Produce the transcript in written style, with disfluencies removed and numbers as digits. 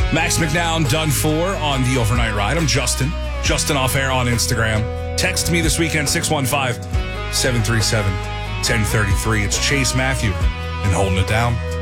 Max McNown done for on the overnight ride. I'm Justin. Justin off air on Instagram. Text me this weekend, 615-737-1033. It's Chase Matthew and holding it down.